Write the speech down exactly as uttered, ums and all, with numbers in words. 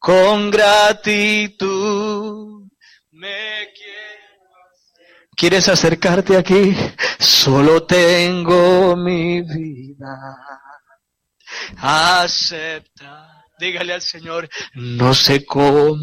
con gratitud me quiero. ¿Quieres acercarte aquí? Solo tengo mi vida. Acepta. Dígale al Señor, no sé cómo